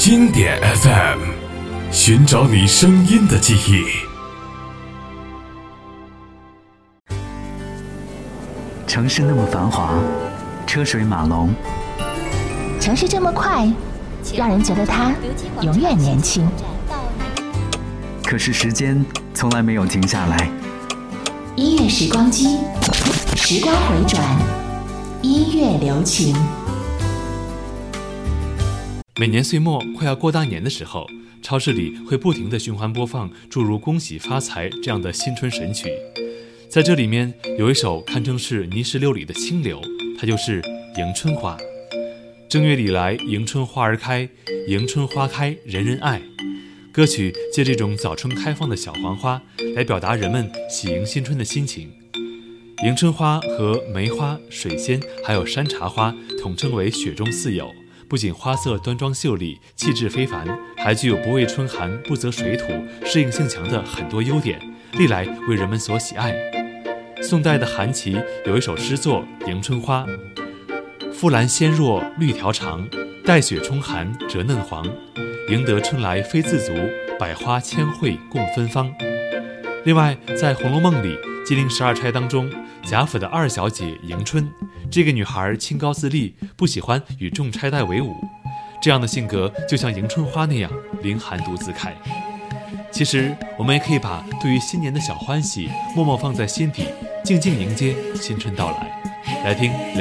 经典 FM， 寻找你声音的记忆。 城市那么繁华，车水马龙； 城市这么快，让人觉得它永远年轻。 可是时间从来没有停下来。 音乐时光机，时光回转，音乐留情。 每年岁末快要过大年的时候，超市里会不停地循环播放诸如恭喜发财这样的新春神曲。在这里面有一首堪称是泥石流里的清流，它就是迎春花。正月里来，迎春花儿开，迎春花开人人爱。歌曲借这种早春开放的小黄花来表达人们喜迎新春的心情。迎春花和梅花、水仙还有山茶花统称为雪中四友，不仅花色端庄秀丽，气质非凡，还具有不畏春寒、不择水土、适应性强的很多优点，历来为人们所喜爱。宋代的韩琦有一首诗作《迎春花》：馥兰纤弱绿条长，待雪冲寒折嫩黄，迎得春来非自足，百花千卉共芬芳。另外，在《红楼梦》里，金陵十二钗当中，贾府的二小姐迎春，这个女孩清高自立，不喜欢与众钗黛为伍，这样的性格就像迎春花那样凌寒独自开。其实我们也可以把对于新年的小欢喜默默放在心底，静静迎接新春到来。来听